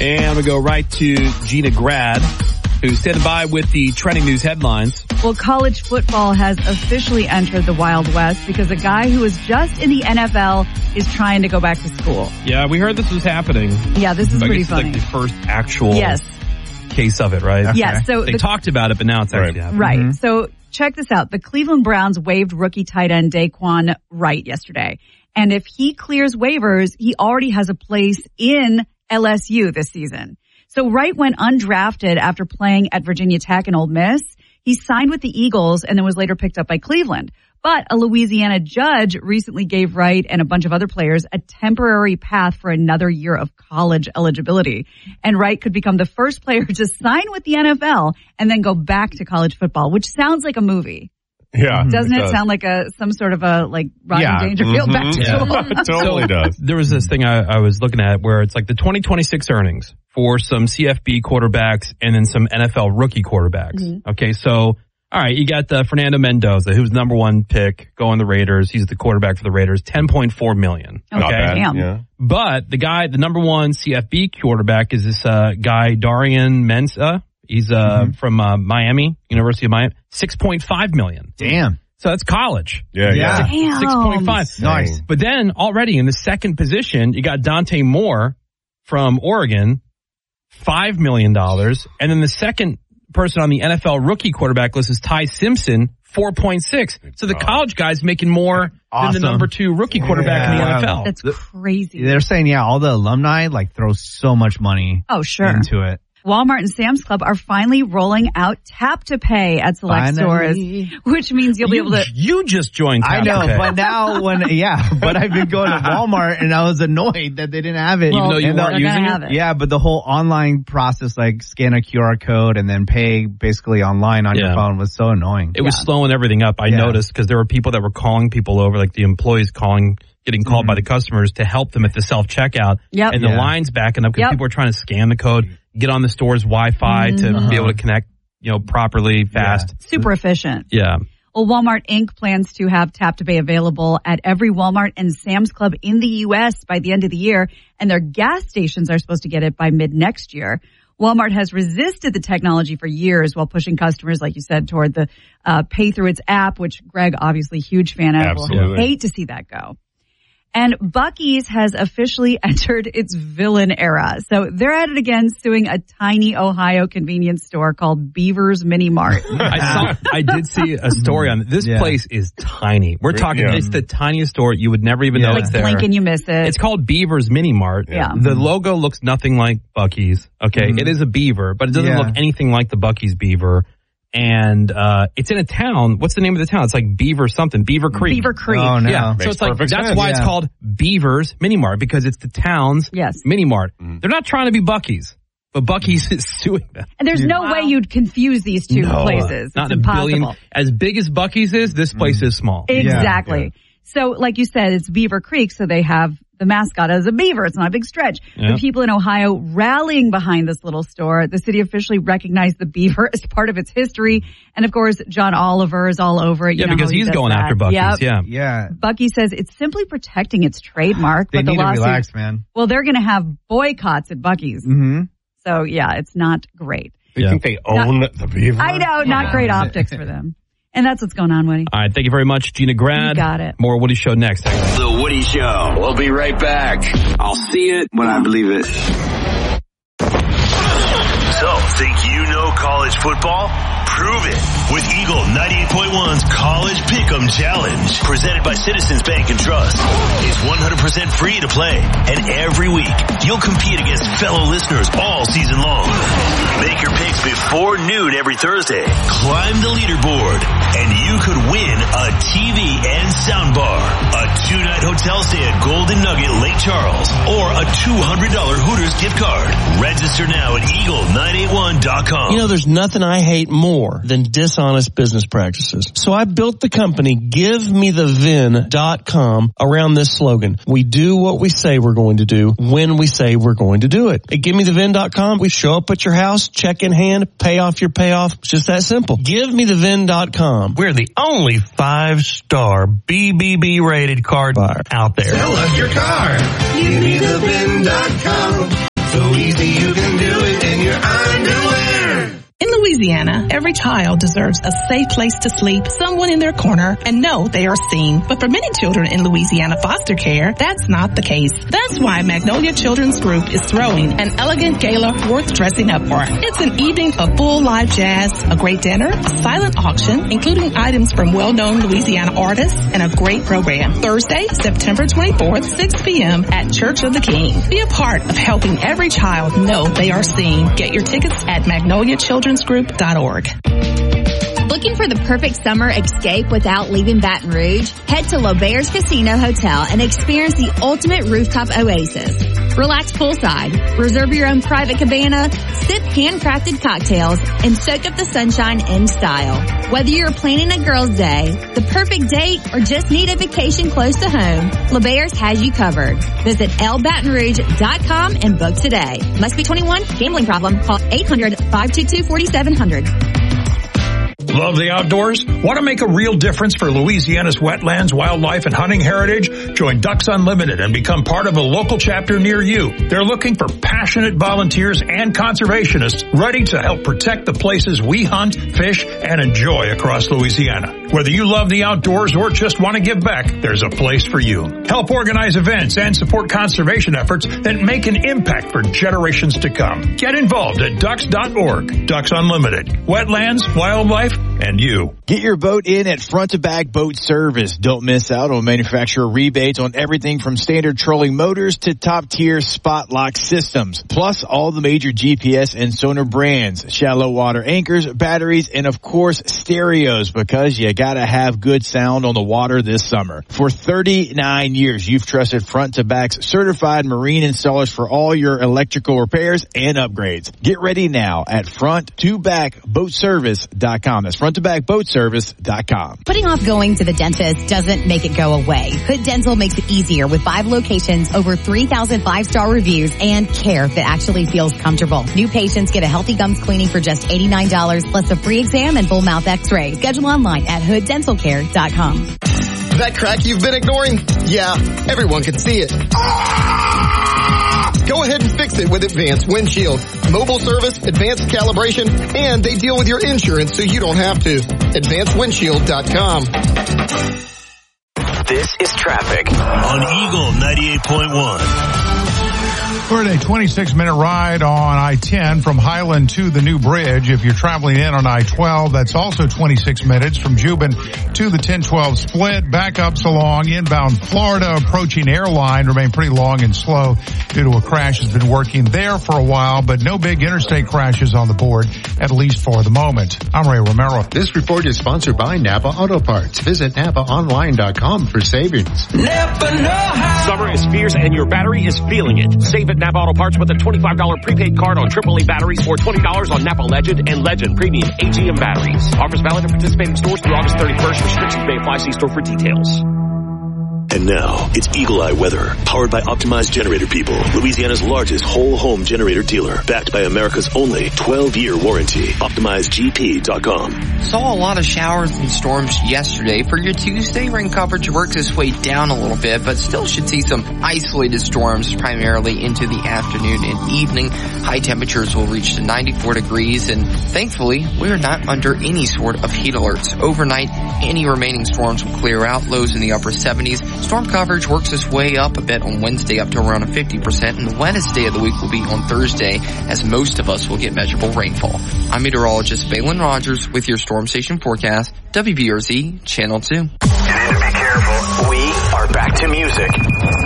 And I'm going to go right to Gina Grad, who's standing by with the trending news headlines. Well, college football has officially entered the Wild West because a guy who was just in the NFL is trying to go back to school. Yeah, we heard this was happening. Yeah, this is pretty funny. Like the first actual yes. case of it, right? Yes. So they talked about it, but now it's actually happening. Right. Mm-hmm. So check this out. The Cleveland Browns waived rookie tight end Daquan Wright yesterday. And if he clears waivers, he already has a place in LSU this season. So Wright went undrafted after playing at Virginia Tech and Ole Miss. He signed with the Eagles and then was later picked up by Cleveland. But a Louisiana judge recently gave Wright and a bunch of other players a temporary path for another year of college eligibility. And Wright could become the first player to sign with the NFL and then go back to college football, which sounds like a movie. Yeah. Doesn't it sound like some sort of a Rodney Dangerfield back to school? It totally does. There was this thing I was looking at where it's like the 2026 earnings for some CFB quarterbacks and then some NFL rookie quarterbacks. Mm-hmm. Okay, so all right, you got Fernando Mendoza, who's number one pick, going the Raiders. He's the quarterback for the Raiders, $10.4 million. Okay, damn. Yeah. But the number one CFB quarterback is this guy Darian Mensah. He's from Miami, University of Miami, $6.5 million. Damn. So that's college. Yeah. Damn. 6.5. Nice. But then already in the second position, you got Dante Moore from Oregon, $5 million. And then the second person on the NFL rookie quarterback list is Ty Simpson, 4.6. So the college guy's making more than the number two rookie quarterback in the NFL. That's crazy. They're saying, all the alumni throw so much money into it. Walmart and Sam's Club are finally rolling out Tap to Pay at select stores, which means you'll be able to. You just joined Tap to Pay. But now but I've been going to Walmart and I was annoyed that they didn't have it. Even though you weren't using it? Yeah, but the whole online process, like scan a QR code and then pay basically online on your phone was so annoying. It was slowing everything up. I noticed because there were people that were calling people over, like the employees getting called by the customers to help them at the self-checkout. Yep. And the line's backing up because people are trying to scan the code, get on the store's Wi-Fi to be able to connect, properly, fast. Super efficient. Yeah. Well, Walmart Inc. plans to have Tap to Pay available at every Walmart and Sam's Club in the U.S. by the end of the year, and their gas stations are supposed to get it by mid-next year. Walmart has resisted the technology for years while pushing customers, like you said, toward the pay through its app, which Greg, obviously huge fan of, will hate to see that go. And Buc-ee's has officially entered its villain era. So they're at it again, suing a tiny Ohio convenience store called Beaver's Mini Mart. I did see a story on it. This place is tiny. We're talking, it's the tiniest store. You would never even know it's there. Blink and you miss it. It's called Beaver's Mini Mart. Yeah. The logo looks nothing like Buc-ee's. Okay. It is a beaver, but it doesn't look anything like the Buc-ee's beaver. And it's in a town. What's the name of the town? It's like Beaver something. Beaver Creek. Beaver Creek. Oh, no. Yeah. So it's like, that's why it's called Beaver's Mini Mart, because it's the town's Mini Mart. They're not trying to be Buc-ee's, but Buc-ee's is suing them. And there's no way you'd confuse these two places. Not it's impossible. Billion. As big as Buc-ee's is, this place is small. Exactly. Yeah. So like you said, it's Beaver Creek, so they have the mascot as a beaver. It's not a big stretch. The people in Ohio rallying behind this little store. The city officially recognized the beaver as part of its history. And of course, John Oliver is all over it. You know because he's going after Buc-ee's. Yeah. Buc-ee says it's simply protecting its trademark. They but need the lawsuit, to relax, man. Well, they're going to have boycotts at Buc-ee's. Mm-hmm. So yeah, it's not great. They think they own the beaver? I know, not great optics for them. And that's what's going on, Woody. All right, thank you very much, Gina Grad. You got it. More Woody Show next. The Woody Show. We'll be right back. I'll see it when I believe it. So, think you know college football? Prove it with Eagle 98.1's College Pick'em Challenge, presented by Citizens Bank and Trust. It's 100% free to play, and every week you'll compete against fellow listeners all season long. Make your picks before noon every Thursday. Climb the leaderboard, and you could win a TV and soundbar, a 2-night hotel stay at Golden Nugget Lake Charles, or a $200 Hooters gift card. Register now at eagle981.com. You know, there's nothing I hate more than dishonest business practices. So I built the company GiveMeTheVin.com around this slogan. We do what we say we're going to do when we say we're going to do it. At GiveMeTheVin.com, we show up at your house, check in hand, pay off your payoff. It's just that simple. GiveMeTheVin.com. We're the only 5-star BBB rated card buyer out there. Sell us your car. GiveMeTheVin.com. So easy you can do it in your underwear. In Louisiana, every child deserves a safe place to sleep, someone in their corner, and know they are seen. But for many children in Louisiana foster care, that's not the case. That's why Magnolia Children's Group is throwing an elegant gala worth dressing up for. It's an evening of full live jazz, a great dinner, a silent auction, including items from well-known Louisiana artists, and a great program. Thursday, September 24th, 6 p.m. at Church of the King. Be a part of helping every child know they are seen. Get your tickets at magnoliachildrensgroup.org. Looking for the perfect summer escape without leaving Baton Rouge? Head to L'Auberge Casino Hotel and experience the ultimate rooftop oasis. Relax poolside, reserve your own private cabana, sip handcrafted cocktails, and soak up the sunshine in style. Whether you're planning a girls' day, the perfect date, or just need a vacation close to home, L'Auberge has you covered. Visit lbatonrouge.com and book today. Must be 21. Gambling problem? Call 800-522-4700. Love the outdoors? Want to make a real difference for Louisiana's wetlands, wildlife, and hunting heritage? Join Ducks Unlimited and become part of a local chapter near you. They're looking for passionate volunteers and conservationists ready to help protect the places we hunt, fish, and enjoy across Louisiana. Whether you love the outdoors or just want to give back, there's a place for you. Help organize events and support conservation efforts that make an impact for generations to come. Get involved at ducks.org. Ducks Unlimited. Wetlands, wildlife, and you. Get your boat in at Front to Back Boat Service. Don't miss out on manufacturer rebates on everything from standard trolling motors to top-tier spot lock systems. Plus all the major GPS and sonar brands, shallow water anchors, batteries, and of course stereos, because you gotta have good sound on the water this summer. For 39 years, you've trusted Front to Back's certified marine installers for all your electrical repairs and upgrades. Get ready now at fronttobackboatservice.com. That's fronttobackboatservice.com. Putting off going to the dentist doesn't make it go away. Hood Dental makes it easier with 5 locations, over 3,000 5-star reviews, and care that actually feels comfortable. New patients get a healthy gums cleaning for just $89, plus a free exam and full mouth x-ray. Schedule online at hooddentalcare.com. That crack you've been ignoring? Yeah, everyone can see it. Go ahead and fix it with Advanced Windshield. Mobile service, advanced calibration, and they deal with your insurance so you don't have to. AdvancedWindshield.com. This is traffic on Eagle 98.1. We're at a 26-minute ride on I-10 from Highland to the new bridge. If you're traveling in on I-12, that's also 26 minutes from Juban to the 10-12 split. Backups along inbound Florida approaching Airline remain pretty long and slow due to a crash that's been working there for a while, but no big interstate crashes on the board, at least for the moment. I'm Ray Romero. This report is sponsored by Napa Auto Parts. Visit NapaOnline.com for savings. Napa know how. Summer is fierce and your battery is feeling it. Save at Napa Auto Parts with a $25 prepaid card on AAA batteries or $20 on Napa Legend and Legend Premium AGM batteries. Offers valid at participating stores through August 31st. Restrictions may apply. See store for details. And now, it's Eagle Eye Weather, powered by Optimized Generator People, Louisiana's largest whole home generator dealer, backed by America's only 12-year warranty. OptimizedGP.com. Saw a lot of showers and storms yesterday. For your Tuesday, rain coverage works its way down a little bit, but still should see some isolated storms primarily into the afternoon and evening. High temperatures will reach to 94 degrees, and thankfully, we're not under any sort of heat alerts. Overnight, any remaining storms will clear out, lows in the upper 70s. Storm coverage works its way up a bit on Wednesday up to around a 50%, and the wettest day of the week will be on Thursday, as most of us will get measurable rainfall. I'm meteorologist Balin Rogers with your Storm Station forecast, WBRZ Channel 2. You need to be careful. We are back to music.